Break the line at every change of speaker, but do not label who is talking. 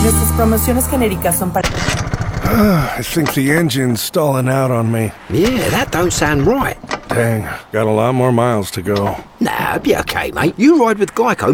Nuestras promociones genéricas son para...
I think the engine's stalling out on me.
Yeah, that don't sound right.
Dang, got a lot more miles to go.
Nah, be okay, mate. You ride with Geico